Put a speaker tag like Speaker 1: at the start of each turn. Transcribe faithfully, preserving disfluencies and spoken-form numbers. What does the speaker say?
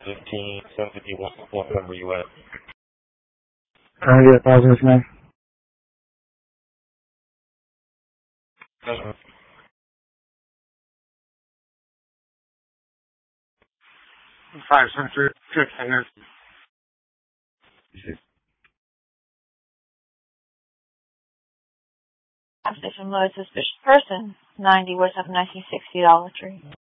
Speaker 1: fifteen, seven fifty-one, what number you at?
Speaker 2: Can I get a positive name?
Speaker 1: Uh-huh.
Speaker 2: Five hundred fifteen.
Speaker 3: Station low suspicious person, ninety West of nineteen sixty Dollar Tree.